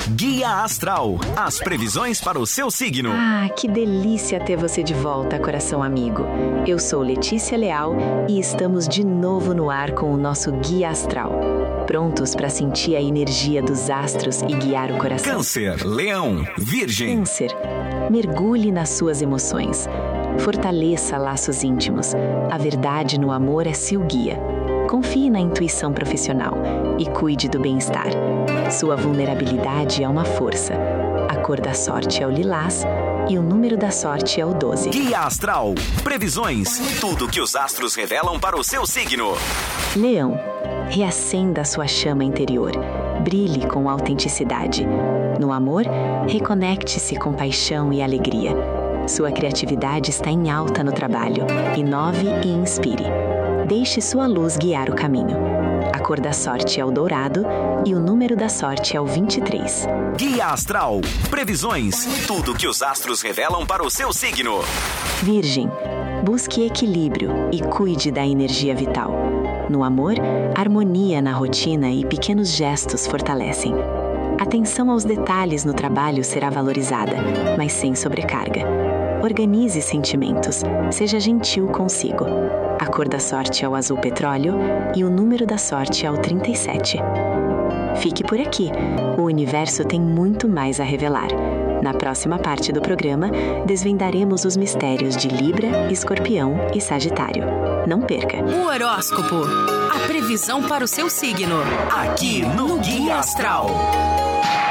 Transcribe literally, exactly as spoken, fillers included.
Guia Astral, as previsões para o seu signo. Ah, que delícia ter você de volta, coração amigo. Eu sou Letícia Leal e estamos de novo no ar com o nosso Guia Astral. Prontos para sentir a energia dos astros e guiar o coração? Câncer, Leão, Virgem. Câncer, mergulhe nas suas emoções. Fortaleça laços íntimos. A verdade no amor é seu guia. Confie na intuição profissional e cuide do bem-estar. Sua vulnerabilidade é uma força. A cor da sorte é o lilás e o número da sorte é o doze. Guia Astral, previsões, tudo que os astros revelam para o seu signo. Leão, reacenda a sua chama interior. Brilhe com autenticidade. No amor, reconecte-se com paixão e alegria. Sua criatividade está em alta no trabalho. Inove e inspire. Deixe sua luz guiar o caminho. A cor da sorte é o dourado e o número da sorte é o vinte e três. Guia Astral, previsões, tudo que os astros revelam para o seu signo. Virgem, busque equilíbrio e cuide da energia vital. No amor, harmonia na rotina e pequenos gestos fortalecem. Atenção aos detalhes no trabalho será valorizada, mas sem sobrecarga. Organize sentimentos, seja gentil consigo. A cor da sorte é o azul petróleo e o número da sorte é o trinta e sete. Fique por aqui, o universo tem muito mais a revelar. Na próxima parte do programa, desvendaremos os mistérios de Libra, Escorpião e Sagitário. Não perca! O horóscopo, a previsão para o seu signo, aqui no Guia Astral.